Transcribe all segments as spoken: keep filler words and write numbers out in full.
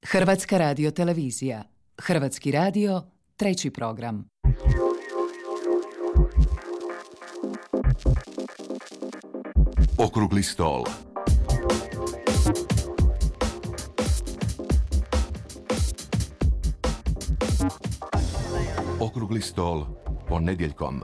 Hrvatska radiotelevizija. Hrvatski radio, treći program. Okrugli stol. Okrugli stol ponedjeljkom.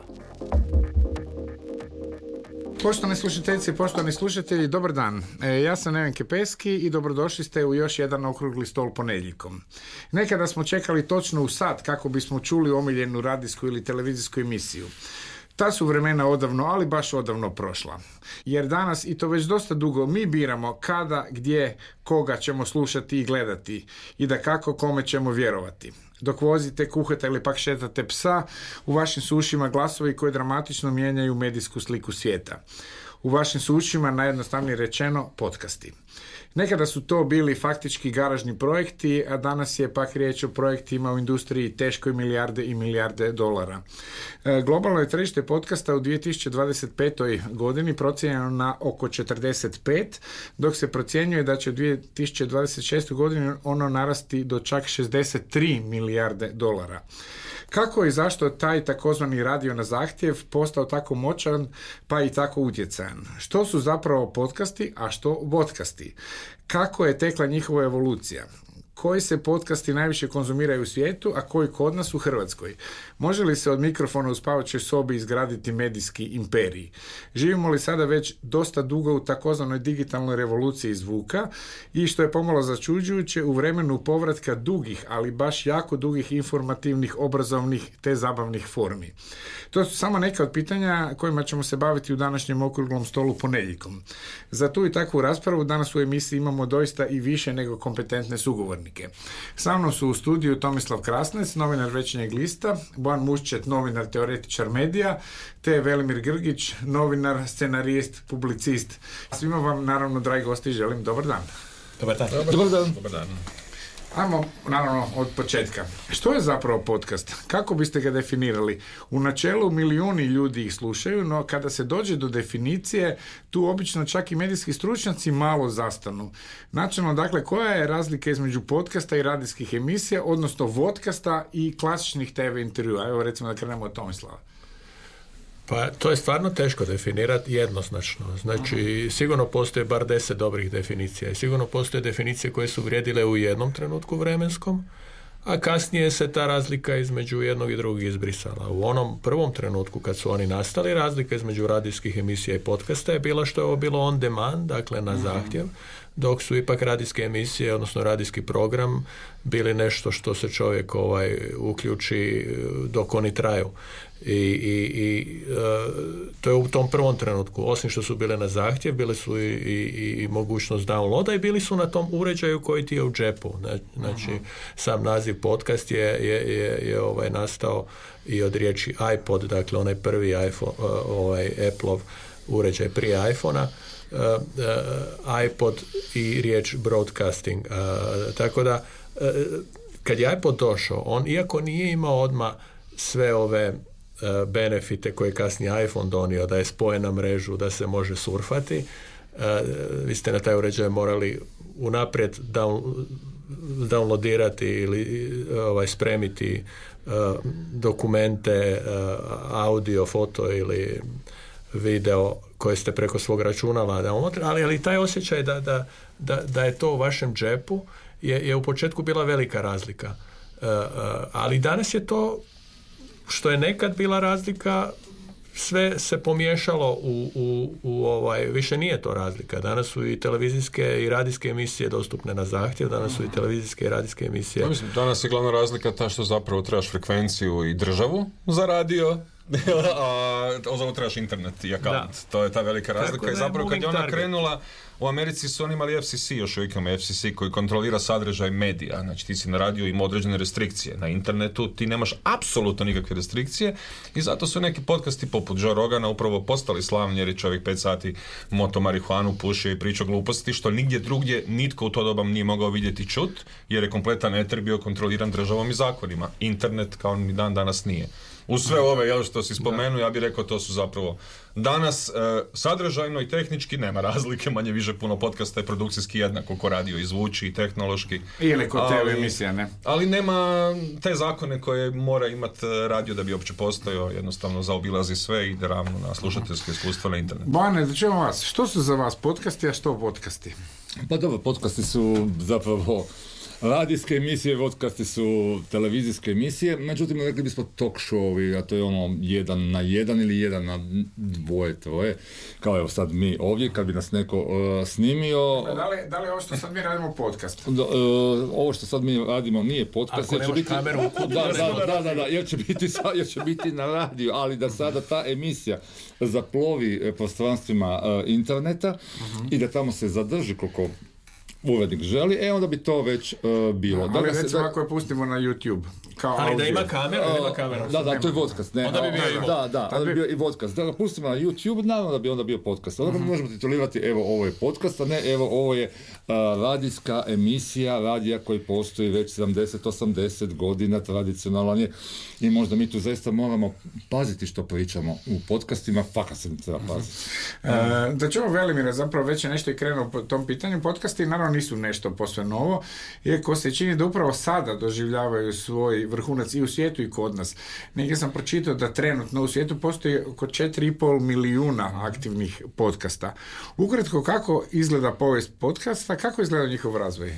Poštovane slušateljice i poštovani slušatelji, dobar dan. E, ja sam Neven Kepeski i dobrodošli ste u još jedan okrugli stol ponedjeljkom. Nekada smo čekali točno u sat kako bismo čuli omiljenu radijsku ili televizijsku emisiju. Ta su vremena odavno, ali baš odavno prošla. Jer danas, i to već dosta dugo, mi biramo kada, gdje, koga ćemo slušati i gledati i da kako kome ćemo vjerovati. Dok vozite, kuhate ili pak šetate psa, u vašim su ušima glasovi koji dramatično mijenjaju medijsku sliku svijeta. U vašim su ušima, najjednostavnije rečeno, podcasti. Nekada su to bili faktički garažni projekti, a danas je pak riječ o projektima u industriji teškoj milijarde i milijarde dolara. E, globalno je tržište podcasta u dvije tisuće dvadeset petoj godini procijenjeno na oko četrdeset pet, dok se procjenjuje da će u dvije tisuće dvadeset šestoj godini ono narasti do čak šezdeset tri milijarde dolara. Kako i zašto taj takozvani radio na zahtjev postao tako moćan pa i tako utjecajan? Što su zapravo podcasti, a što vodkasti? Kako je tekla njihova evolucija? Koji se podcasti najviše konzumiraju u svijetu, a koji kod nas u Hrvatskoj? Može li se od mikrofona u spavačoj sobi izgraditi medijski imperij? Živimo li sada već dosta dugo u takozvanoj digitalnoj revoluciji zvuka i, što je pomalo začuđujuće, u vremenu povratka dugih, ali baš jako dugih informativnih, obrazovnih te zabavnih formi? To su samo neka od pitanja kojima ćemo se baviti u današnjem okruglom stolu ponedjeljkom. Za tu i takvu raspravu danas u emisiji imamo doista i više nego kompetentne sugovornike. Sa mnom su u studiju Tomislav Krasnec, novinar Večernjeg lista, Bojan Muščet, novinar, teoretičar medija, te Velimir Grgić, novinar, scenarist, publicist. Svima vam, naravno, dragi gosti, želim dobar dan. Dobar dan. Dobar, dobar dan. Dobar dan. Ajmo, naravno, od početka. Što je zapravo podcast? Kako biste ga definirali? U načelu milijuni ljudi ih slušaju, no kada se dođe do definicije, tu obično čak i medijski stručnjaci malo zastanu. Načelno, dakle, koja je razlika između podcasta i radijskih emisija, odnosno vodkasta i klasičnih te ve intervjua? Evo, recimo da krenemo od Tomislava. Pa to je stvarno teško definirati jednoznačno. Znači, sigurno postoje bar deset dobrih definicija i sigurno postoje definicije koje su vrijedile u jednom trenutku vremenskom, a kasnije se ta razlika između jednog i drugog izbrisala. U onom prvom trenutku kad su oni nastali, razlika između radijskih emisija i podcasta je bila što je ovo bilo on demand, dakle na zahtjev, dok su ipak radijske emisije, odnosno radijski program, bili nešto što se čovjek ovaj uključi dok oni traju. I, i, i uh, to je u tom prvom trenutku. Osim što su bile na zahtjev, bile su i, i, i mogućnost downloada i bili su na tom uređaju koji ti je u džepu. Znači, uh-huh. Sam naziv podcast je, je, je, je ovaj nastao i od riječi iPod, dakle onaj prvi iPhone, uh, ovaj Appleov uređaj prije iPhona, uh, uh, iPod i riječ broadcasting. Uh, tako da, uh, kad je iPod došao, on iako nije imao odmah sve ove benefite koje je kasnije iPhone donio, da je spojen na mrežu, da se može surfati. Uh, vi ste na taj uređaj morali unaprijed down, downloadirati ili ovaj, spremiti uh, dokumente, uh, audio, foto ili video koje ste preko svog računala downloadili, ali, ali taj osjećaj da, da, da, da je to u vašem džepu je, je u početku bila velika razlika. Uh, uh, ali danas je to, što je nekad bila razlika, sve se pomiješalo u, u, u ovaj, više nije to razlika. Danas su i televizijske i radijske emisije dostupne na zahtjev, danas su i televizijske i radijske emisije. Ja mislim, danas je glavna razlika ta što zapravo trebaš frekvenciju i državu za radio, a ovo trebaš internet i account. To je ta velika razlika. I zapravo kad je ona target. krenula, u Americi su oni imali F C C, još uvijek imamo F C C koji kontrolira sadržaj medija. Znači ti si na radiju ima određene restrikcije. Na internetu ti nemaš apsolutno nikakve restrikcije i zato su neki podcasti poput Joe Rogana upravo postali slavni jer je čovjek pet sati moto marihuanu, pušio i pričao gluposti, što nigdje drugdje nitko u to doba nije mogao vidjeti čut, jer je kompletan eter bio kontroliran državom i zakonima. Internet kao ni dan danas nije. U sve ove, jel, što si spomenuo, ja bih rekao, to su zapravo Danas e, sadržajno i tehnički nema razlike, manje više puno podcasta je produkcijski jednako ko radio i zvuči i tehnološki. Ili kod te emisija, ne? Ali nema te zakone koje mora imati radio da bi uopće postojao, jednostavno zaobilazi sve i ide ravno na slušateljsko iskustvo na internetu. Bojane, da čujemo vas, što su za vas podcasti, a što podcasti? Pa dobro, podcasti su zapravo radijske emisije, podcasti su televizijske emisije, međutim rekli bismo talk show, a to je ono jedan na jedan ili jedan na dvoje, troje, kao evo sad mi ovdje, kad bi nas neko uh, snimio. Da li, da li ovo što sad mi radimo podcast? Da, uh, ovo što sad mi radimo nije podcast. Ako nemaš biti... kameru u kutu, da, da, da, da, da, jer će biti, jer će biti na radiju, ali da sada ta emisija zaplovi prostranstvima uh, interneta uh-huh. i da tamo se zadrži koliko urednik želi, e onda bi to već uh, bilo. Da, ali da recimo da, ako je pustimo na YouTube, kao ali audio. Da ima kameru, uh, ima kameru. Da, da, to je podcast. Ne, onda bi bio da, da, da, onda bi bio i podcast. Da ga pustimo na YouTube, naravno da bi onda bio podcast. Onda uh-huh. možemo titulirati, evo ovo je podcast, a ne evo ovo je uh, radijska emisija, radija koji postoji već sedamdeset osamdeset godina, tradicionalan je. I možda mi tu zaista moramo paziti što pričamo u podcastima, fakat se treba paziti. Uh-huh. Uh, da ćemo Velimira, zapravo već je nešto i krenuo po tom pitanju. Podcasti naravno nisu nešto posve novo, iako se čini da upravo sada doživljavaju svoj vrhunac i u svijetu i kod nas. Negdje sam pročitao da trenutno u svijetu postoji oko četiri i pol milijuna aktivnih podcasta. Ukratko, kako izgleda povijest podcasta, kako izgleda njihov razvoj?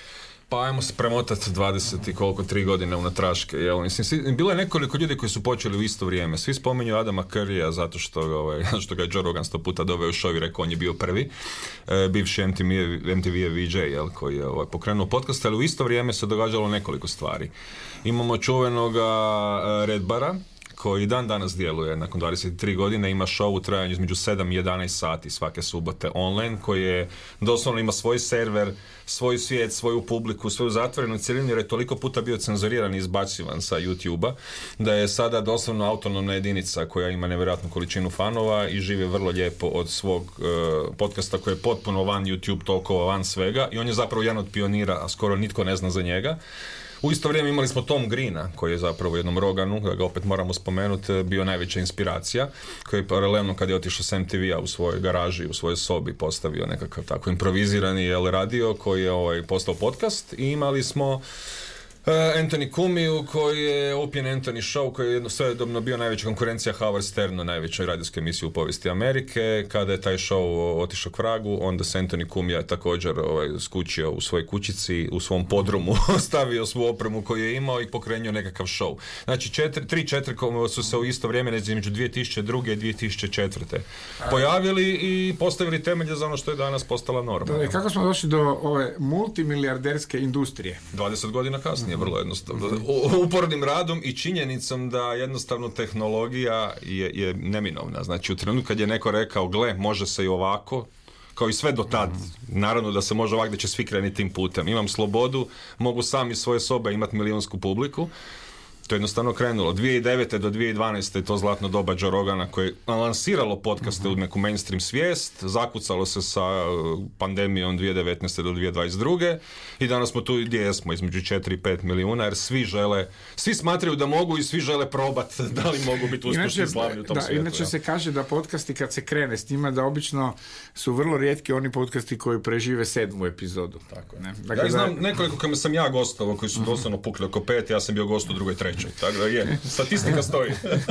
Pa ajmo se premotati dvadeset i koliko, tri godine unatraške. Jel? Mislim, bilo je nekoliko ljudi koji su počeli u isto vrijeme. Svi spominju Adama Currya zato što, ovaj, što ga je Joe Rogan sto puta doveo u show i rekao on je bio prvi. E, bivši em te ve V J, jel, koji je ovaj, pokrenuo podcast, ali u isto vrijeme se događalo nekoliko stvari. Imamo čuvenoga Redbara, koji dan danas djeluje nakon dvadeset tri godine, ima show u trajanju između sedam i jedanaest sati svake subote online, koji je doslovno ima svoj server, svoj svijet, svoju publiku, svoju zatvorenu cjelinu, jer je toliko puta bio cenzuriran i izbacivan sa YouTube-a, da je sada doslovno autonomna jedinica koja ima nevjerojatnu količinu fanova i živi vrlo lijepo od svog uh, podcasta koji je potpuno van YouTube tokova, van svega, i on je zapravo jedan od pionira, a skoro nitko ne zna za njega. U isto vrijeme imali smo Tom Greena, koji je zapravo u jednom Roganu, da ga opet moramo spomenuti, bio najveća inspiracija, koji je paralelno kad je otišao s em te ve-a u svojoj garaži, u svojoj sobi postavio nekakav tako improvizirani jel, radio koji je ovaj, postao podcast, i imali smo Uh, Anthony Cumiju, koji je Opien Anthony Show, koji je jedno svojedobno bio najveća konkurencija Howard Sternu, najvećoj radijskoj emisiji u povijesti Amerike. Kada je taj show otišao k vragu, onda se Anthony Cumija također ovaj, skučio u svojoj kućici, u svom podrumu, stavio svu opremu koju je imao i pokrenuo nekakav show. Znači, četiri, tri, četiri su se u isto vrijeme, između dvije tisuće druge i dvije tisuće četvrte pojavili i postavili temelje za ono što je danas postala norma. Da, kako smo došli do ove multimilijarderske industrije? dvadeset godina kasnije. Vrlo jednostavno. Upornim radom i činjenicom da jednostavno tehnologija je, je neminovna. Znači u trenutku kad je neko rekao gle, može se i ovako, kao i sve do tad, naravno da se može ovako, da će svi krenuti tim putem. Imam slobodu, mogu sam iz svoje sobe imati milijunsku publiku. To je jednostavno krenulo. dvije tisuće devete do dvije tisuće dvanaeste je to zlatno doba Joe Rogana koje je lansiralo podcaste u neku mainstream svijest, zakucalo se sa pandemijom dvije tisuće devetnaeste do dvije tisuće dvadeset druge i danas smo tu gdje jesmo, između četiri i pet milijuna, jer svi žele, svi smatraju da mogu i svi žele probati da li mogu biti uspješni i slavni u tom da, svijetu. Inače ja. se kaže da podcasti kad se krene s njima, da obično su vrlo rijetki oni podcasti koji prežive sedmu epizodu. Tako ne? Dakle, ja znam da... nekoliko kojima sam ja gostovao, koji su doslovno pukli oko pet, ja sam bio gost u drugoj, trećoj. Tako da je, statistika stoji.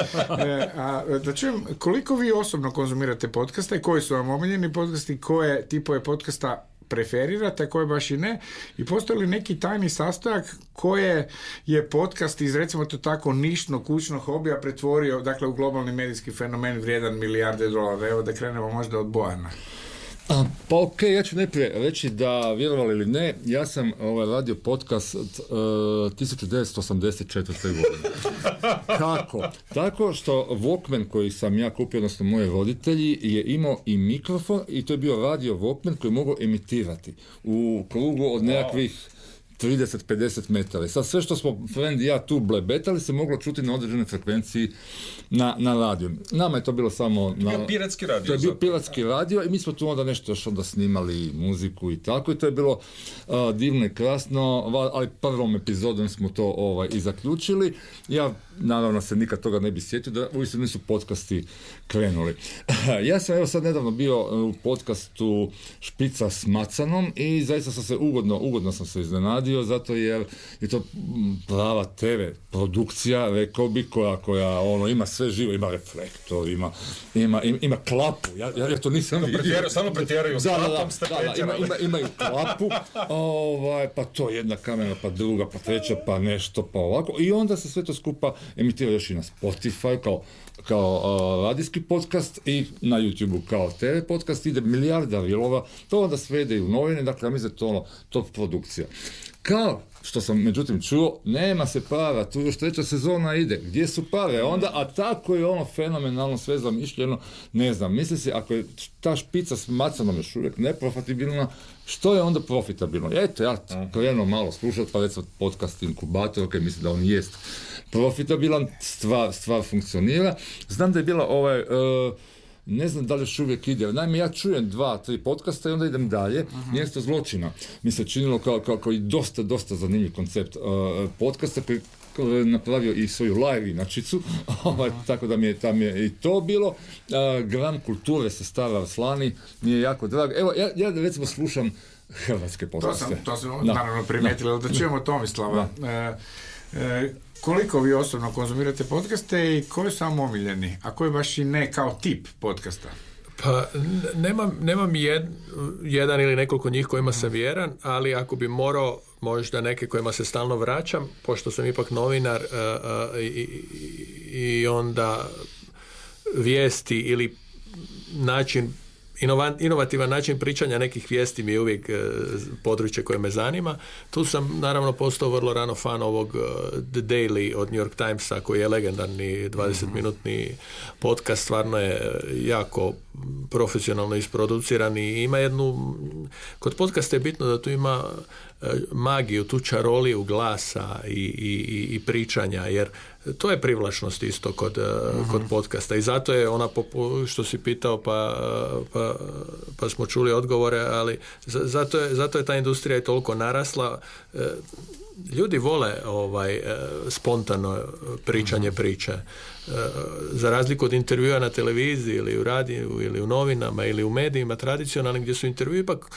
e, a, da čujem, koliko vi osobno konzumirate podcaste, koji su vam omiljeni podcasti, koje tipove podcasta preferirate, koje baš i ne, i postoji li neki tajni sastojak koje je podcast iz, recimo to tako, nišnog kućnog hobija pretvorio, dakle, u globalni medijski fenomen vrijedan milijarde dolara? Evo da krenemo možda od Bojana. A, pa ok, ja ću najprije reći da, vjerovali ili ne, ja sam ovaj, radio podcast uh, tisuću devetsto osamdeset četvrte godine. Kako? Tako što Walkman koji sam ja kupio, odnosno moji roditelji, je imao i mikrofon i to je bio radio Walkman koji je mogao emitirati u krugu od nekakvih trideset do pedeset metara. Sad sve što smo friend i ja tu blebetali se moglo čuti na određenoj frekvenciji na, na radiju. Nama je to bilo samo... To je bio piratski radio. To je bio piratski radio i mi smo tu onda nešto još onda snimali muziku i tako i to je bilo uh, divno i krasno, ali prvom epizodom smo to ovaj, i zaključili. Ja naravno se nikad toga ne bi sjetio da uistinu nisu podcasti krenuli. Ja sam evo sad nedavno bio u podcastu Špica s Macanom i zaista sam se ugodno, ugodno sam se iznenadio zato jer je to prava te ve produkcija, rekao bi, koja, koja ono, ima sve živo, ima reflektor, ima, ima, ima, ima klapu. Ja, ja to nisam vidio. Samo pretjeraju da, klapom ste da, da, ima, ima, imaju klapu, ovaj, pa to jedna kamera, pa druga, pa treća, pa nešto, pa ovako. I onda se sve to skupa emitira još i na Spotify kao, kao uh, radijski podcast i na YouTube kao te ve podcast, ide milijarda rilova, to onda sve ide i u novine, dakle, ja mislim da je to ono, top produkcija. Kao što sam međutim čuo, nema se para, tu još treća sezona ide, gdje su pare onda, a tako je ono fenomenalno sve zamišljeno, ne znam, misli se, ako je ta Špica s Macanom još uvijek neprofitabilna, što je onda profitabilno? Eto, ja krenuo malo slušati, pa recimo podcast Inkubator, ok, mislim da on jest profitabilan, stvar, stvar funkcionira. Znam da je bila ovaj... Uh, ne znam da li još uvijek ide. Naime, ja čujem dva, tri podcasta i onda idem dalje. Uh-huh. Mjesto zločina mi se činilo kao, kao, kao i dosta, dosta zanimljiv koncept uh, podcasta koji je napravio i svoju live inačicu, uh-huh. tako da mi je, tam je i to bilo. Uh, Gram kulture sa Stara Arslani mi je jako drag. Evo, ja, ja recimo slušam hrvatske podcaste. To sam, to sam no. naravno primijetili, no. Da čujemo Tomislava. No. E, e, koliko vi osobno konzumirate podcaste i koji su vam omiljeni, a koji baš i ne kao tip podcasta? Pa nemam, nemam jed, jedan ili nekoliko njih kojima sam vjeran, ali ako bi morao možda neke kojima se stalno vraćam, pošto sam ipak novinar uh, uh, i, i onda vijesti ili način inovativan način pričanja nekih vijesti mi je uvijek e, područje koje me zanima. Tu sam naravno postao vrlo rano fan ovog uh, The Daily od New York Timesa koji je legendarni dvadesetminutni podcast, stvarno je jako profesionalno isproduciran i ima jednu, kod podcasta je bitno da tu ima uh, magiju, tu čaroliju glasa i, i, i pričanja, jer to je privlačnost isto kod, uh-huh. kod podcasta i zato je ona, popu, što si pitao pa, pa, pa smo čuli odgovore, ali zato je, zato je ta industrija i toliko narasla. Ljudi vole ovaj, spontano pričanje uh-huh. priče. Za razliku od intervjua na televiziji ili u radiju ili u novinama ili u medijima tradicionalnim gdje su intervjui ipak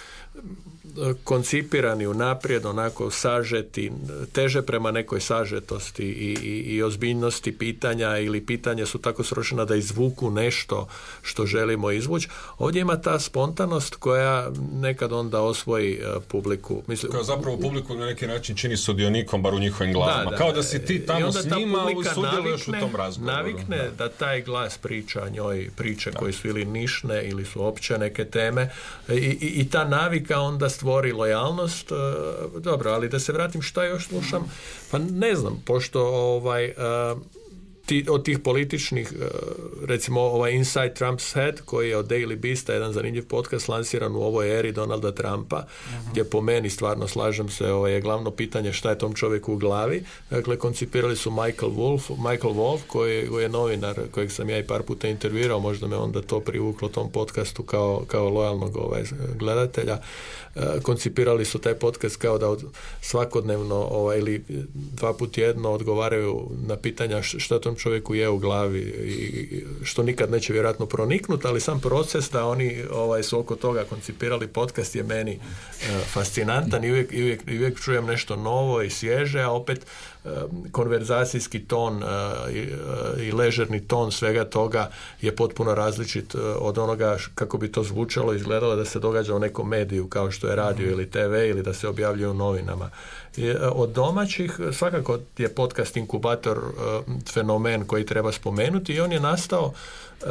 koncipirani unaprijed, onako sažeti, teže prema nekoj sažetosti i, i, i ozbiljnosti pitanja ili pitanja su tako sročena da izvuku nešto što želimo izvući. Ovdje ima ta spontanost koja nekad onda osvoji uh, publiku. Mislim, koja zapravo publiku na neki način čini sudionikom, bar u njihovim glasima. Da, da, kao da si ti tamo s njima i sudjeluješ u tom razgovoru. Navikne da. da taj glas priča njoj priče da. koje su ili nišne ili su opće neke teme i, i, i ta navika onda stvori lojalnost. Dobro, ali da se vratim šta još slušam, pa ne znam, pošto ovaj ti, od tih političnih, recimo ovaj Inside Trump's Head koji je od Daily Beasta, jedan zanimljiv podcast lansiran u ovoj eri Donalda Trumpa, uh-huh. gdje po meni stvarno slažem se, ovaj, je glavno pitanje šta je tom čovjeku u glavi. Dakle, koncipirali su Michael Wolff, Michael Wolff koji, koji je novinar kojeg sam ja i par puta intervjuirao, možda me onda to privuklo tom podcastu kao, kao lojalnog ovaj, gledatelja. Koncipirali su taj podcast kao da od svakodnevno ovaj, ili dva put jedno odgovaraju na pitanja šta tom čovjeku je u glavi i što nikad neće vjerojatno proniknuti, ali sam proces da oni ovaj, su oko toga koncipirali podcast je meni uh, fascinantan i uvijek, i, uvijek, i uvijek čujem nešto novo i svježe, a opet uh, konverzacijski ton uh, i, uh, i ležerni ton svega toga je potpuno različit uh, od onoga kako bi to zvučalo i izgledalo da se događa u nekom mediju kao što je radio ili te ve ili da se objavljuje u novinama. I, uh, od domaćih svakako je podcast Inkubator uh, fenomen koji treba spomenuti i on je nastao uh,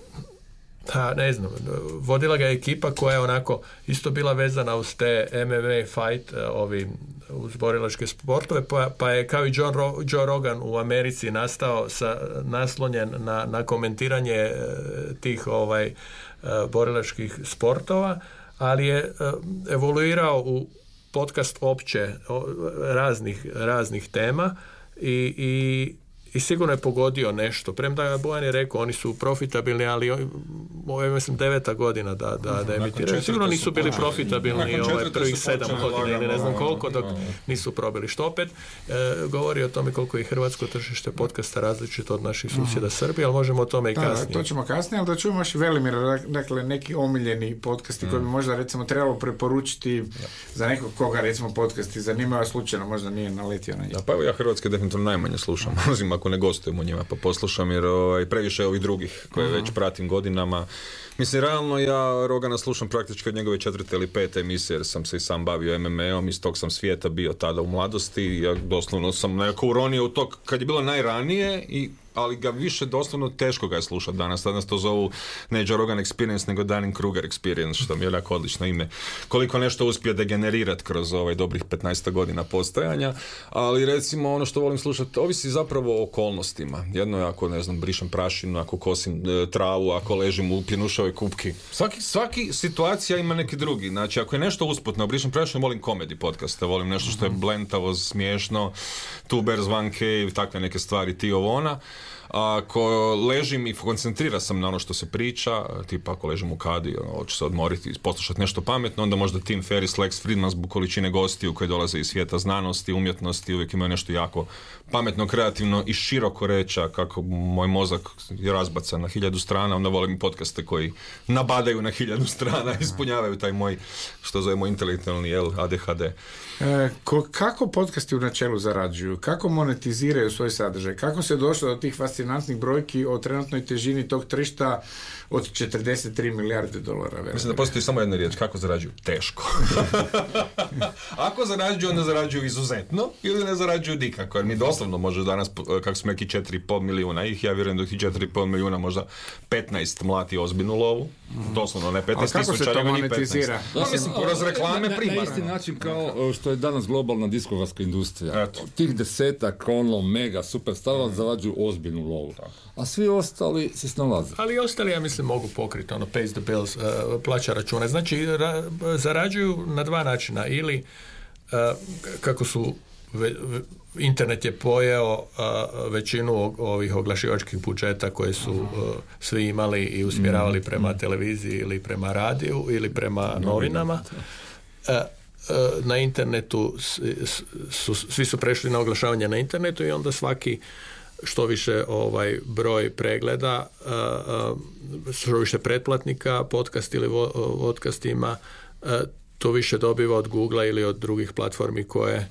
pa ne znam, vodila ga je ekipa koja je onako isto bila vezana uz te em em a fight, ovi uz borilačke sportove, pa, pa je kao i John Ro, Joe Rogan u Americi nastao sa, naslonjen na, na komentiranje tih ovaj borilačkih sportova, ali je evoluirao u podcast opće o, raznih, raznih tema i, i I sigurno je pogodio nešto. Premda Bojan je rekao, oni su profitabilni, ali ovo je, mislim, deveta godina da, da, da emitiraju. Sigurno nisu bili profitabilni ovaj, prvih sedam godina ili ne znam koliko, dok nisu probili. Što opet e, govori o tome koliko je hrvatsko tržište podcasta različito od naših susjeda Srbije, ali možemo o tome i kasnije. Da, to ćemo kasnije, ali da čujemo još i Velimira, dakle, neki omiljeni podcasti mm. koji bi možda, recimo, trebalo preporučiti za nekog koga, recimo, podcasti zanimaju, a slučajno možda nije naletio na njih. Da, pa evo ja hrvatske definitivno najmanje slušam, osim ako ne gostujem u njima, pa poslušam, jer ovaj, previše ovih drugih koje uh-huh. već pratim godinama. Mislim, realno ja Rogana slušam praktički od njegove četvrte ili pete emisije, jer sam se i sam bavio em em a-om, iz tog sam svijeta bio tada u mladosti, ja doslovno sam nekako uronio u to kad je bilo najranije, i ali ga više doslovno teško ga je slušati danas. Danas to zovu ne Joe Rogan Experience, nego Dunning-Kruger Experience, što mi je jako odlično ime. Koliko nešto uspije degenerirati kroz ovaj dobrih petnaest godina postojanja, ali recimo ono što volim slušati, ovisi zapravo o okolnostima. Jedno je ako, ne znam, brišem prašinu, ako kosim e, travu, ako ležim u pjenušavoj kupki. Svaki, svaki situacija ima neki drugi. Znači, ako je nešto usputno, brišem prašinu, volim komedi podcaste, volim nešto što je blentavo, smiješno, Two Bears, One Cave, takve neke stvari, ti ovo ona. Ako ležim i koncentrira sam na ono što se priča, tipa ako ležim u kadi, ono, hoću se odmoriti i poslušati nešto pametno, onda možda Tim Ferriss, Lex Fridman zbog količine gostiju koji dolaze iz svijeta znanosti, umjetnosti, uvijek imaju nešto jako pametno, kreativno i široko reča, kako moj mozak je razbacan na hiljadu strana, onda volim i podcaste koji nabadaju na hiljadu strana, ispunjavaju taj moj, što zovemo intelektualni, jel, A D H D. E, ko, kako podcasti u načelu zarađuju? Kako monetiziraju svoj sadržaj? Kako se došlo do tih fascinantnih brojki o trenutnoj težini tog tržišta od četrdeset tri milijarde dolara? Vele. Mislim da postoji samo jedna riječ, kako zarađuju? Teško. Ako zarađuju, onda zarađuju izuzetno ili ne zarađuju nikako. Jer mi doslovno može danas, kako smo neki četiri i pol milijuna ih, ja vjerujem da ih četiri i pol milijuna možda petnaest mlati ozbiljnu lovu. Doslovno, ne petnaest tisuća, nego ni petnaest. No, mislim, kroz reklame primarno. Na isti način kao što je danas globalna diskografska industrija. Eto. Tih desetak, ono, mega, super stavova zarađuju ozbiljnu lovu. Tako. A svi ostali se snalaze. Ali i ostali, ja mislim, mogu pokriti, ono, pays the bills, uh, plaća račune. Znači, ra, zarađuju na dva načina. Ili, uh, kako su, ve, ve, internet je pojeo uh, većinu ovih oglašivačkih budžeta koje su uh, svi imali i usmjeravali prema televiziji ili prema radiju ili prema novinama. Uh, na internetu su, svi su prešli na oglašavanje na internetu i onda svaki što više ovaj broj pregleda, što više pretplatnika podcast ili podcast ima, to više dobiva od Googlea ili od drugih platformi koje,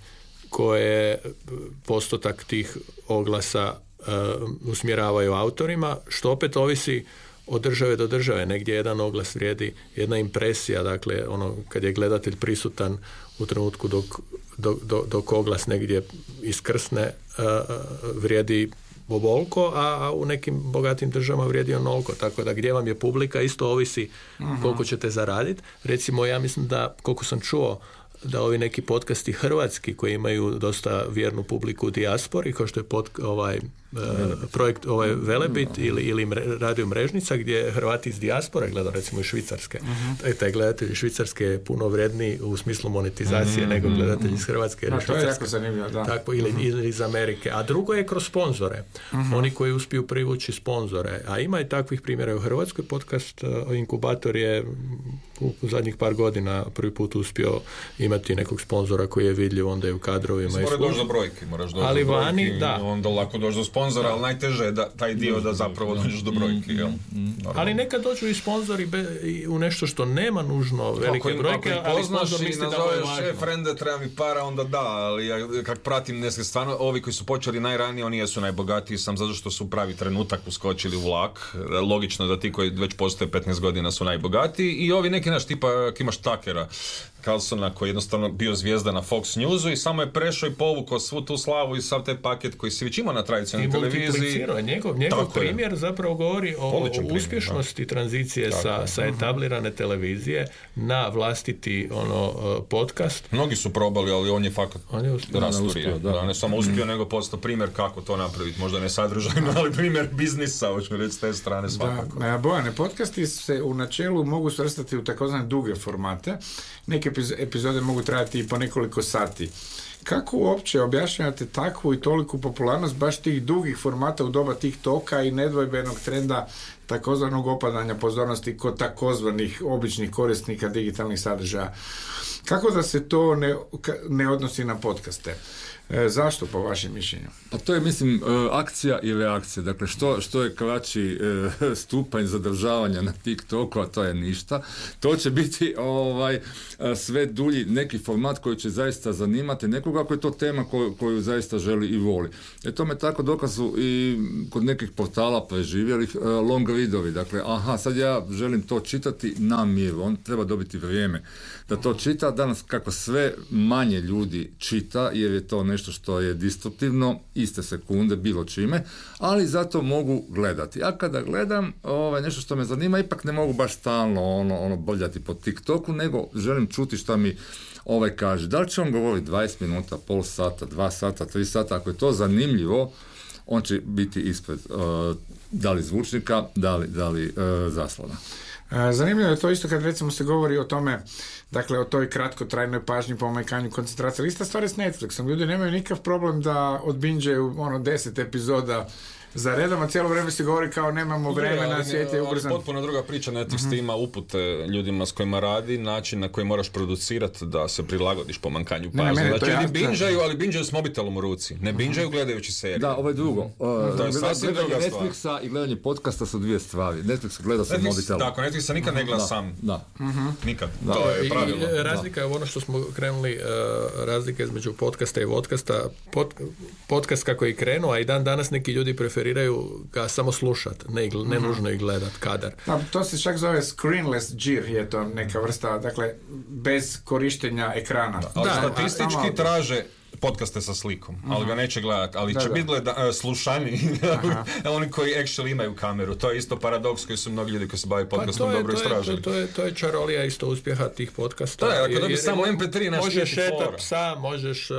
koje postotak tih oglasa usmjeravaju autorima, što opet ovisi od države do države. Negdje jedan oglas vrijedi, jedna impresija, dakle ono kad je gledatelj prisutan u trenutku dok, dok, dok, dok oglas negdje iskrsne, uh, vrijedi ovoliko, a, a u nekim bogatim državama vrijedi onoliko. Tako da gdje vam je publika isto ovisi uh-huh. koliko ćete zaraditi. Recimo ja mislim da, koliko sam čuo, da ovi neki podcasti hrvatski koji imaju dosta vjernu publiku u dijaspori, kao što je pod, ovaj, uh, projekt ovaj Velebit ili, ili mre, radio Mrežnica, gdje Hrvati iz dijaspore gledaju, recimo iz Švicarske. Uh-huh. Taj, taj gledatelj iz Švicarske je puno vredniji u smislu monetizacije uh-huh. nego gledatelj iz Hrvatske. No, to je jako zanimljivo, da. Tako, ili uh-huh. iz Amerike. A drugo je kroz sponzore. Uh-huh. Oni koji uspiju privući sponzore. A ima i takvih primjera u Hrvatskoj. Podcast uh, Inkubator je u zadnjih par godina prvi put uspio imati nekog sponzora koji je vidljiv onda je u kadrovima. Moraš doći do brojke, moraš doći ali do brojke, vani, da. Onda lako doći do sponzora, ali najteže je da, taj dio da zapravo dođeš do brojke. Jel? Ali nekad dođu i sponzori be, i u nešto što nema nužno velike ako brojke, ako ali sponzor misli da ovo je važno. Šef, frende, treba mi para, onda da, ali ja kak pratim neske stvarno, ovi koji su počeli najranije, oni jesu najbogatiji, sam zato što su pravi trenutak uskočili u vlak. Logično da ti koji već postoje petnaest godina su najbogatiji i ovi neki naš tipa, imaš Takera Carlsona koji je jednostavno bio zvijezda na Fox Newsu i samo je prešao i povukao svu tu slavu i sav taj paket koji si već imao na tradicionalnoj televiziji. Njegov, njegov primjer je. Zapravo govori o, o uspješnosti primjer, tranzicije sa, sa etablirane televizije na vlastiti ono, podcast. Mnogi su probali, ali on je fakat rasturio. Da. Da, ne samo uspio, mm. nego postao primjer kako to napraviti. Možda ne sadržajno, ali primjer biznisa, hoću reći s te strane svakako. Da, Bojane, podcasti se u načelu mogu svrstati u takozvane duge formate. Neke neke epizode mogu trajati i po nekoliko sati. Kako uopće objašnjavate takvu i toliku popularnost baš tih dugih formata u doba TikToka i nedvojbenog trenda takozvanog opadanja pozornosti kod takozvanih običnih korisnika digitalnih sadržaja? Kako da se to ne, ne odnosi na podcaste? E, zašto, po vašem mišljenju? Pa to je, mislim, akcija i reakcija. Dakle, što, što je kraći e, stupanj zadržavanja na TikToku, a to je ništa, to će biti ovaj, sve dulji neki format koji će zaista zanimati nekoga ako je to tema koju, koju zaista želi i voli. E tome tako dokazu i kod nekih portala preživjelih e, long readovi. Dakle, aha, sad ja želim to čitati na miru. On treba dobiti vrijeme da to čita. Danas kako sve manje ljudi čita, jer je to nešto što je disruptivno, iste sekunde, bilo čime, ali zato mogu gledati. A kada gledam ovaj, nešto što me zanima, ipak ne mogu baš stalno ono, ono boljati po TikToku, nego želim čuti šta mi ovaj kaže. Da li će on govoriti dvadeset minuta, pol sata, dva sata, tri sata, ako je to zanimljivo, on će biti ispred uh, da li zvučnika, da li, da li uh, zaslona. Zanimljivo je to isto kad recimo se govori o tome, dakle o toj kratkotrajnoj pažnji, pomanjkanju koncentracije. Ista stvar je s Netflixom. Ljudi nemaju nikakav problem da odbinđaju ono deset epizoda za redom, a cijelo vrijeme se govori kao nemamo vremena, svijet je ubrzan. Ali potpuno druga priča, Netflix mm-hmm. ima upute ljudima s kojima radi, način na koji moraš producirati da se prilagodiš pomanjkanju pažnje. Ne, znači, ljudi binđaju, ali binđaju s mobitelom u ruci. Ne binđaju gledajući seriju. Da, ovo je drugo. Uh, to je sasvim druga Netflixa stvar. I gledanje podcasta su dvije stvari. Netflix gleda sa mobitelom. Tako, Netflix nikad ne gleda da, sam. Da. Mm-hmm. Nikad. Da. To je pravilno. I, razlika je u ono što smo krenuli, uh, razlika između podcasta i vodcasta. Pod, podcast kako je krenuo, a i dan danas neki ljudi preferiraju ga samo slušat, ne, ne nužno i gledat kadar. Da, to se čak zove screenless džir, je to neka vrsta, dakle, bez korištenja ekrana. Da, ali da, statistički samo traže podcaste sa slikom, uh-huh. ali ga neće gledati, ali da, će biti gleda, uh, slušani oni koji actually imaju kameru. To je isto paradoks koji su mnogi ljudi koji se bave podcastom pa dobro istražili. To, to, je, to je čarolija isto uspjeha tih podcasta. To je, ako dobi samo em pe tri na možeš šetat psa, možeš uh,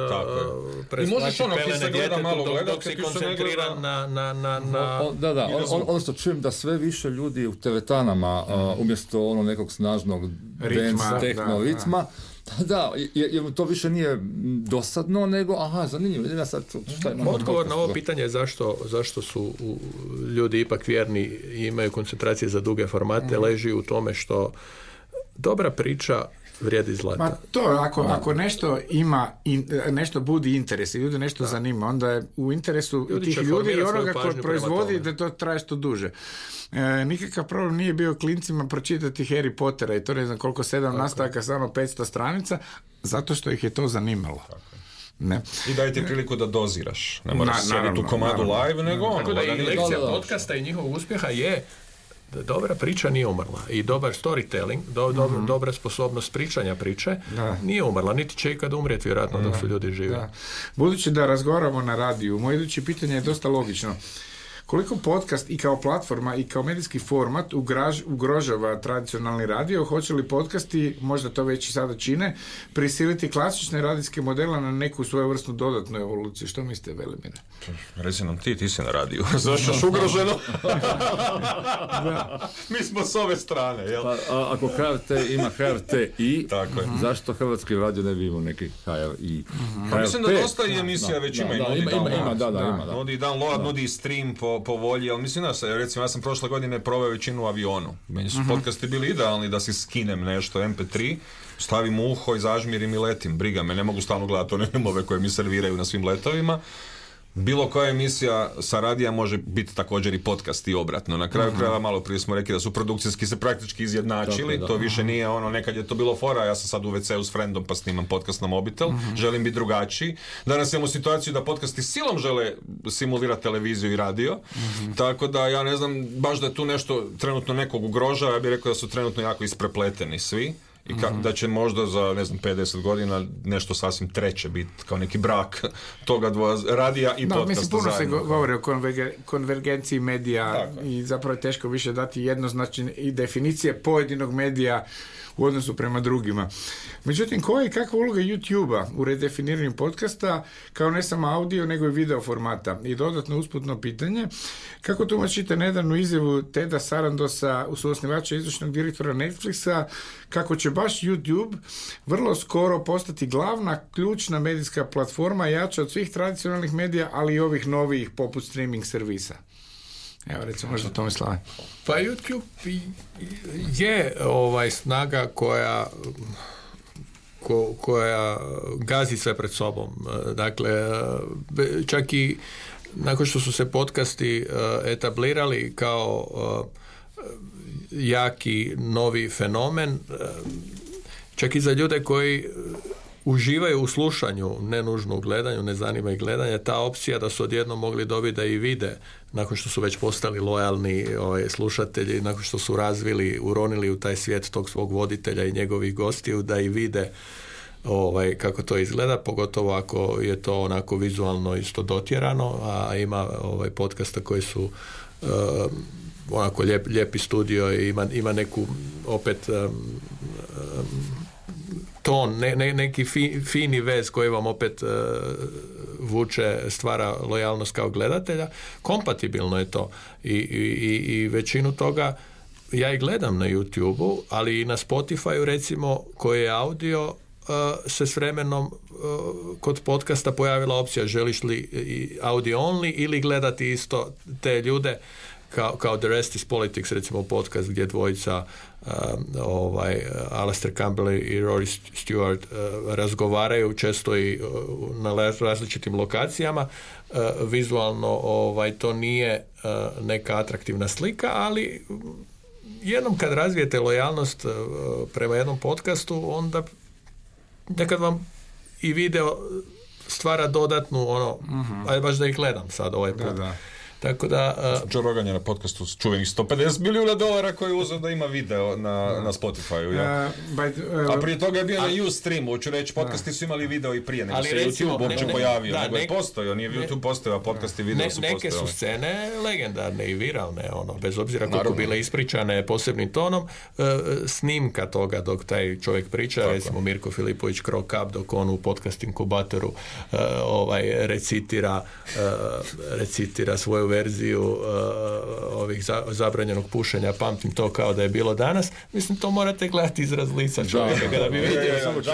preslaći pelene djetetu dok, dok si koncentriran na... na, na, na o, o, da, da, on, on, ono što čujem da sve više ljudi u teretanama uh, umjesto ono nekog snažnog dance techno ritma, da, jer to više nije dosadno, nego, aha, zanimljivo, idem ja sad čuti šta imam. Odgovor na ovo pitanje je zašto, zašto su u, ljudi ipak vjerni i imaju koncentracije za duge formate, mm. leži u tome što dobra priča vrijedi zlata. Ma to, ako, ako nešto ima, in, nešto budi interes i ljudi nešto da. zanima, onda je u interesu ljudi tih ljudi i onoga koji proizvodi da to traje što duže. E, nikakav problem nije bio klincima pročitati Harry Pottera i to ne znam koliko, sedam okay. nastavaka, samo petsto stranica, zato što ih je to zanimalo. Ne. I daj ti priliku da doziraš. Ne moraš sjediti u komadu naravno. live, nego ono. Tako da i lekcija podcasta i njihovog uspjeha je da dobra priča nije umrla i dobar storytelling, do, do, mm-hmm. dobra sposobnost pričanja priče da. nije umrla, niti će ikad umrijeti vjerojatno dok su ljudi živi. Da. Budući da razgovaramo na radiju, moje iduće pitanje je dosta logično. Koliko podcast i kao platforma i kao medijski format ugraž, ugrožava tradicionalni radio, hoće li podcasti, možda to već i sada čine, prisiliti klasične radijske modele na neku svojevrsnu dodatnu evoluciju? Što mislite, Velimire? Reci nam ti, ti si na radiju. Zašto još ugroženo? Mi smo s ove strane, jel? Pa, a, ako H R T ima H R T i, tako je. Zašto Hrvatski radio ne bi imao neki H R I? Uh-huh. Pa mislim da dosta i emisija da, već da, ima. Da, ima, ima, ima, da, da, ima, da. Nudi download, da. nudi stream po po volji, ali mislim da recimo ja sam prošle godine proveo većinu u avionu. Meni su uh-huh. podcasti bili idealni da si skinem nešto em pe tri, stavim u uho i zažmirim i letim. Briga me, ne mogu stalno gledati one filmove koje mi serviraju na svim letovima. Bilo koja emisija sa radija može biti također i podcast i obratno. Na kraju uh-huh. krajeva malo prije smo rekli da su produkcijski se praktički izjednačili. Tako, to više nije ono, nekad je to bilo fora, ja sam sad u ve ceu s friendom pa snimam podcast na mobitel, uh-huh. želim biti drugačiji. Danas imamo situaciju da podcasti silom žele simulirati televiziju i radio, uh-huh. tako da ja ne znam baš da je tu nešto trenutno nekog ugrožava, ja bih rekao da su trenutno jako isprepleteni svi. I ka, mm-hmm. da će možda za, ne znam, pedeset godina nešto sasvim treće biti kao neki brak toga dvoja, radija i da, podcasta mislim, puno zajedno. se govori o konverge, konvergenciji medija tako. I zapravo je teško više dati jednoznačne i definicije pojedinog medija u odnosu prema drugima. Međutim, koja je kakva uloga YouTube-a u redefiniranju podcasta kao ne samo audio, nego i video formata? I dodatno usputno pitanje, kako tumačite nedavnu izjavu Teda Sarandosa, suosnivača izvršnog direktora Netflixa, kako će će baš YouTube vrlo skoro postati glavna ključna medijska platforma, jača od svih tradicionalnih medija, ali i ovih novih poput streaming servisa. Evo, recimo, možda Tomislave. Pa YouTube je ovaj snaga koja ko, koja gazi sve pred sobom. Dakle, čak i nakon što su se podcasti etablirali kao jaki novi fenomen, čak i za ljude koji uživaju u slušanju, ne nužno u gledanju, ne zanima ih gledanje, ta opcija da su odjednom mogli dobiti da i vide, nakon što su već postali lojalni ovaj, slušatelji, nakon što su razvili, uronili u taj svijet tog svog voditelja i njegovih gostiju, da i vide ovaj, kako to izgleda, pogotovo ako je to onako vizualno isto dotjerano, a ima ovaj, podcasta koji su uh, onako lijep, lijepi studio i ima, ima neku opet um, um, ton, ne, ne, neki fi, fini vez koji vam opet uh, vuče, stvara lojalnost kao gledatelja. Kompatibilno je to i, i, i većinu toga ja i gledam na YouTube-u, ali i na Spotify-u recimo, koji je audio, uh, se s vremenom uh, kod podcasta pojavila opcija želiš li audio only ili gledati isto te ljude kao, kao The Rest is Politics, recimo podcast gdje dvojica uh, ovaj, Alastair Campbell i Rory Stewart uh, razgovaraju često i uh, na različitim lokacijama. Uh, vizualno ovaj, to nije uh, neka atraktivna slika, ali jednom kad razvijete lojalnost uh, prema jednom podcastu, onda nekad vam i video stvara dodatnu ono, uh-huh. aj baš da ih gledam sad ovaj put. Da, da. Tako da... Uh, Joe Rogan je na podcastu s čuvenih sto pedeset milijuna dolara koji je uzeo da ima video na, uh, na Spotify-u. Ja. Uh, but, uh, A prije toga je bio ali, na Ustream, hoću reći, podcasti uh, su imali video i prije, nego se recimo, YouTube uopće pojavio, da, nego ne, je postojao, nije ne, YouTube postojao, podcast i video ne, su postojali. Neke su scene legendarne i viralne, ono, bez obzira koliko Naravno. bile ispričane posebnim tonom, uh, snimka toga dok taj čovjek priča, Tako. recimo Mirko Filipović Crow Cup, dok on u podcast inkubatoru uh, ovaj, recitira, uh, recitira svoju verziju uh, ovih za, zabranjenog pušenja, pamtim to kao da je bilo danas. Mislim, to morate gledati izraz lica čovjeka kada bi vidjeli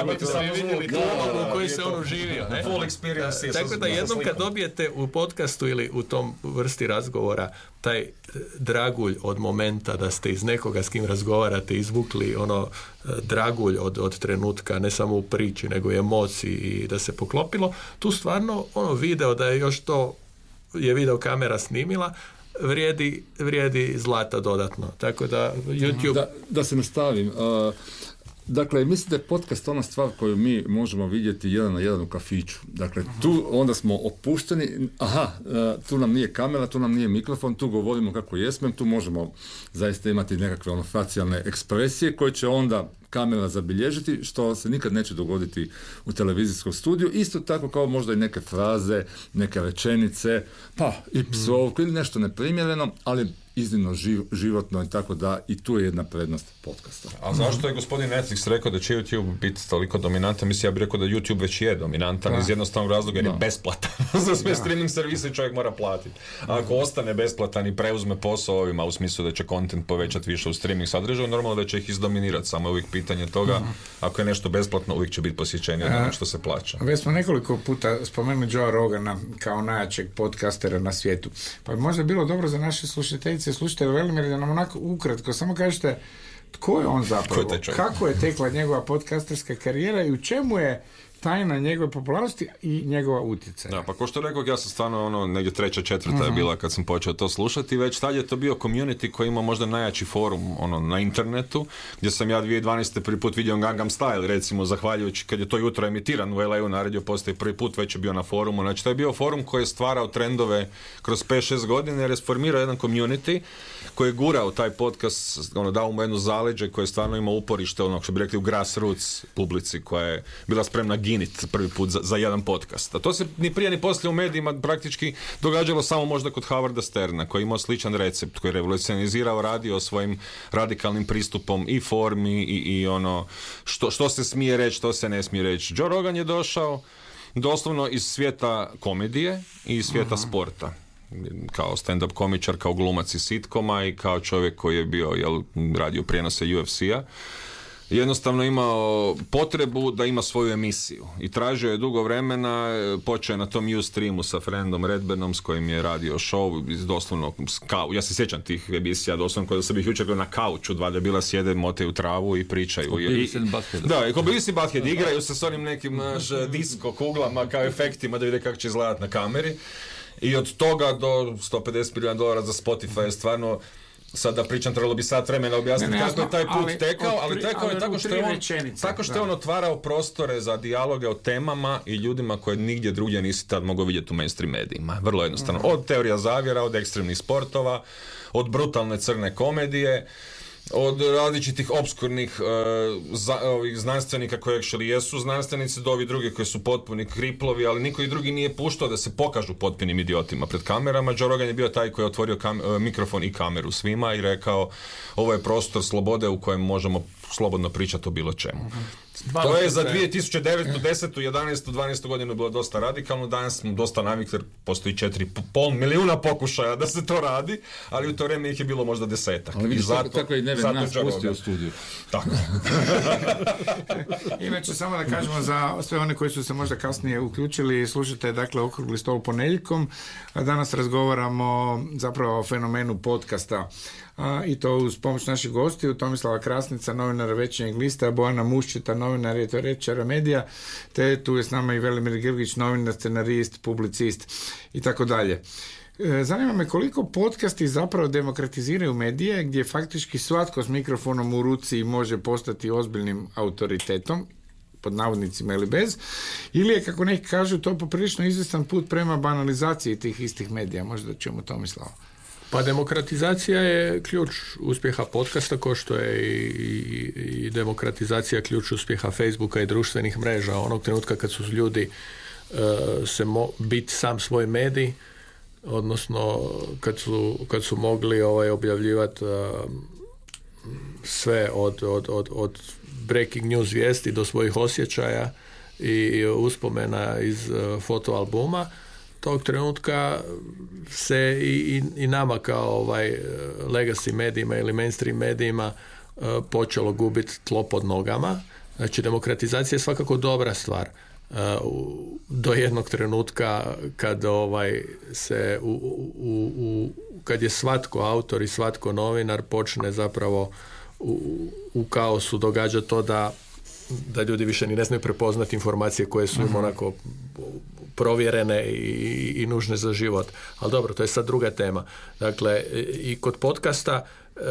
u kojoj se on uživio. Ne? Full experience. Tako da jednom kad dobijete u podcastu ili u tom vrsti razgovora taj dragulj od momenta da ste iz nekoga s kim razgovarate izvukli ono dragulj od, od trenutka, ne samo u priči, nego i emociji i da se poklopilo, tu stvarno ono video da je još to je video kamera snimila, vrijedi, vrijedi zlata dodatno. Tako da YouTube... Da, da se nastavim. Uh, dakle, mislim da je podcast ona stvar koju mi možemo vidjeti jedan na jedan u kafiću. Dakle, tu onda smo opušteni, aha, uh, tu nam nije kamera, tu nam nije mikrofon, tu govorimo kako jesmo, tu možemo zaista imati nekakve ono facijalne ekspresije koje će onda kamera zabilježiti, što se nikad neće dogoditi u televizijskom studiju. Isto tako kao možda i neke fraze, neke rečenice, pa i psovku ili nešto neprimjereno, ali iznimno živ, životno i tako da i tu je jedna prednost podcasta. A zašto je gospodin Netflix rekao da će YouTube biti toliko dominantan? Mislim, ja bih rekao da YouTube već je dominantan da. iz jednostavnog razloga jer je besplatan. Za sve da. streaming servise čovjek mora platiti. A ako ostane besplatan i preuzme posao ovima u smislu da će content povećati više u streaming sadržaju, normalno da će ih izdominirati. Samo je uvijek pitanje toga, uh-huh. ako je nešto besplatno, uvijek će biti posjećenije od onog što se plaća. Već smo nekoliko puta spomenuli Joe Rogana kao najjačeg podcastera na svijetu. Pa možda je bilo dobro za naše slušateljice i slušatelje Velimir da nam onako ukratko samo kažete tko je on zapravo, je kako je tekla njegova podcasterska karijera i u čemu je tajna njegove popularnosti i njegova utjecaja. Da, pa ko što rekao, ja sam stvarno ono, negdje treća, četvrta uh-huh. je bila kad sam počeo to slušati, već tad je to bio community koji ima možda najjači forum ono, na internetu, gdje sam ja dvije tisuće dvanaeste prvi put vidio Gangnam Style, recimo, zahvaljujući kad je to jutro emitiran u L A-u na Radio Postaji prvi put, već je bio na forumu. Znači, to je bio forum koji je stvarao trendove kroz pet šest godina jer je sformirao jedan community koji je gurao taj podcast, ono, dao mu jednu zaleđe koje je stvarno ima uporište, ono što bi rekli u grassroots publici koja je bila spremna ginit prvi put za, za jedan podcast. A to se ni prije ni poslije u medijima praktički događalo samo možda kod Howarda Sterna koji je imao sličan recept, koji je revolucionizirao radio svojim radikalnim pristupom i formi i, i ono što, što se smije reći, što se ne smije reći. Joe Rogan je došao doslovno iz svijeta komedije i iz svijeta uh-huh. sporta. Kao stand-up komičar, kao glumac iz sitkoma i kao čovjek koji je bio, jel, radio prijenose U F C-a. jednostavno imao potrebu da ima svoju emisiju i tražio je dugo vremena, počeo je na tom Ustreamu sa friendom Redburnom s kojim je radio show iz doslovno ja se sjećam tih emisija doslovno kada sam ih jučer bio na kauču, dva debila sjede, motaju travu i pričaju i, da, i ko Beavis and Butthead igraju se s onim nekim naš disco kuglama kao efektima da vide kako će izgledati na kameri i od toga do sto pedeset milijuna dolara za Spotify je stvarno. Sad da pričam, trebalo bi sat vremena objasniti ne, ne, kako je taj put ali, tekao, ali tekao je tako što je on, tako što je on otvarao prostore za dijaloge o temama i ljudima koje nigdje drugdje nisi tad mogao vidjeti u mainstream medijima. Vrlo jednostavno. Uh-huh. Od teorija zavjera, od ekstremnih sportova, od brutalne crne komedije, od različitih obskurnih uh, za, ovih znanstvenika koji actually jesu znanstvenici do ovih drugih koji su potpuni kriplovi, ali niko i drugi nije puštao da se pokažu potpunim idiotima pred kamerama. Joe Rogan je bio taj koji je otvorio kam, uh, mikrofon i kameru svima i rekao ovo je prostor slobode u kojem možemo slobodno pričati o bilo čemu. Uh-huh. To je za dvije tisuće devetu, desetu, jedanaestu, dvanaestu godinu bilo dosta radikalno, danas smo dosta navikli jer postoji četiri i pol milijuna pokušaja da se to radi, ali u to vrijeme ih je bilo možda desetak. Ali vidiš, zato, tako i Neven nas pustio u studiju. Tako. Inače, samo da kažemo za sve one koji su se možda kasnije uključili, slušajte, dakle, Okrugli stol ponedjeljkom, a danas razgovaramo zapravo o fenomenu podcasta. A, i to uz pomoć naših gostiju, Tomislava Krasnica, novinara Večernjeg lista, Bojana Muščeta, novinar i teoretičara medija, te tu je s nama i Velimir Grgić, novinar, scenarist, publicist i tako dalje. Zanima me koliko podcasti zapravo demokratiziraju medije, gdje faktički svatko s mikrofonom u ruci može postati ozbiljnim autoritetom, pod navodnicima ili bez, ili je, kako neki kažu, to poprilično izvjestan put prema banalizaciji tih istih medija. Možda ćemo Tomislava. Pa demokratizacija je ključ uspjeha podcasta, kao što je i, i, i demokratizacija ključ uspjeha Facebooka i društvenih mreža. Onog trenutka kad su ljudi uh, se mo, biti sam svoj medij, odnosno kad su, kad su mogli ovaj, objavljivati uh, sve od, od, od, od breaking news vijesti do svojih osjećaja i uspomena iz uh, fotoalbuma, tog trenutka se i, i, i nama kao ovaj legacy medijima ili mainstream medijima uh, počelo gubiti tlo pod nogama. Znači, demokratizacija je svakako dobra stvar. Uh, do jednog trenutka kad ovaj se u, u, u, kad je svatko autor i svatko novinar počne zapravo u, u kaosu događa to da da ljudi više ni ne znaju prepoznati informacije koje su im onako provjerene i, i nužne za život. Ali dobro, to je sad druga tema. Dakle, i kod podcasta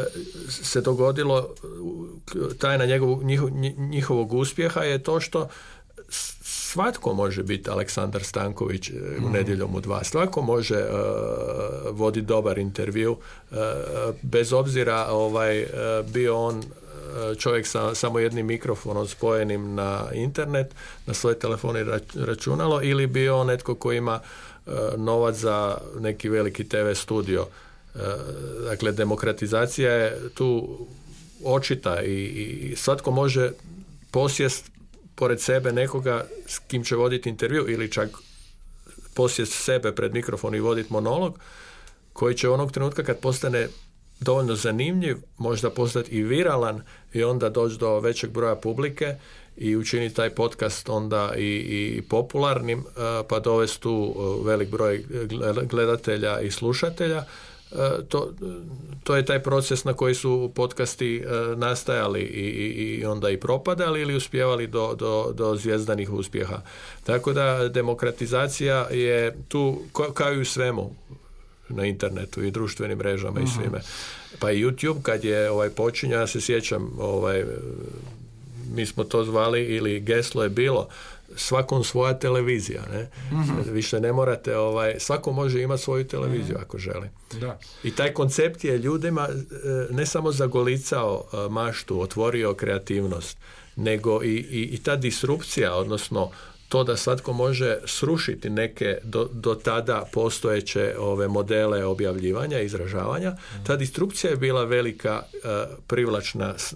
se dogodilo, tajna njegovog, njihov, njihovog uspjeha je to što svatko može biti Aleksandar Stanković u Nedjeljom u dva. Svatko može uh, voditi dobar intervju, uh, bez obzira ovaj, uh, bio on čovjek sa samo jednim mikrofonom spojenim na internet, na svoje telefone i računalo, ili bio netko koji ima uh, novac za neki veliki te ve studio. Uh, dakle, demokratizacija je tu očita i, i svatko može posjest pored sebe nekoga s kim će voditi intervju ili čak posjest sebe pred mikrofon i voditi monolog, koji će onog trenutka kad postane dovoljno zanimljiv, možda postati i viralan i onda doći do većeg broja publike i učiniti taj podcast onda i, i popularnim, pa dovesti tu velik broj gledatelja i slušatelja. To, to je taj proces na koji su podcasti nastajali i, i, i onda i propadali ili uspijevali do, do, do zvjezdanih uspjeha. Tako da demokratizacija je tu kao i u svemu na internetu i društvenim mrežama uh-huh. i svime. Pa i YouTube kad je ovaj počinja, ja se sjećam, ovaj, mi smo to zvali ili geslo je bilo svakom svoja televizija, ne? Uh-huh. Više ne morate, ovaj, svako može imati svoju televiziju uh-huh. ako želi. Da. I taj koncept je ljudima ne samo zagolicao maštu, otvorio kreativnost, nego i, i, i ta disrupcija, odnosno to da svatko može srušiti neke do, do tada postojeće ove modele objavljivanja, izražavanja. Ta disrupcija je bila velika uh, privlačna uh,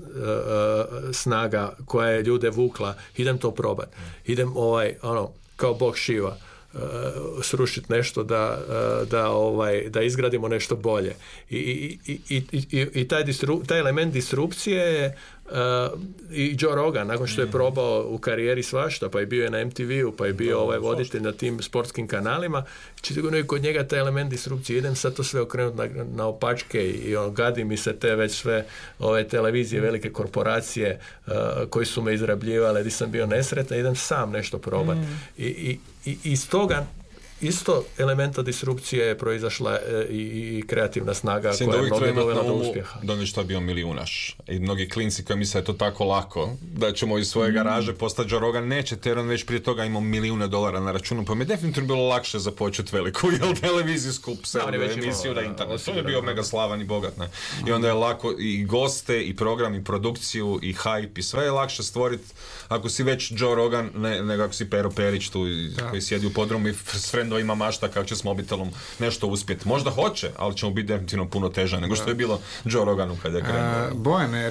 snaga koja je ljude vukla. Idem to probati. Idem ovaj, ono, kao Bog Šiva uh, srušiti nešto da, uh, da, ovaj, da izgradimo nešto bolje. I, i, i, i, i, i taj, disru, taj element disrupcije je Uh, i Joe Rogan, nakon što je probao u karijeri svašta, pa je bio je na em te ve u, pa je bio ovaj voditelj na tim sportskim kanalima, či sigurno je kod njega taj element disrupcije, idem sad to sve okrenuti na, na opačke i on, gadi mi se te već sve ove televizije, velike korporacije uh, koji su me izrabljivale, gdje sam bio nesretan, idem sam nešto probati. Mm. I, i, i iz toga isto elementa disrupcije je proizašla e, i, i kreativna snaga Sjem koja je mnogo dovela do umu, uspjeha. Da nešto je bio milijunaš. I mnogi klinci koji misle da je to tako lako, da ćemo iz svoje garaže postati Joe Rogan, nećete jer on već prije toga imao milijune dolara na računu, pa mi je definitivno bilo lakše započeti veliku jel, televizijsku pseudo emisiju na internetu. On je bio mega slavan i bogat. Ne? I onda je lako i goste, i program, i produkciju, i hype, i sve je lakše stvoriti ako si već Joe Rogan, ne, nego ako si Pero Perić tu koji sjedi u podrumu i s frendovima mašta kako će s mobitelom nešto uspjeti. Možda hoće, ali će mu biti definitivno puno teže nego što je bilo Joe Roganu kad je krenuo. Bojane,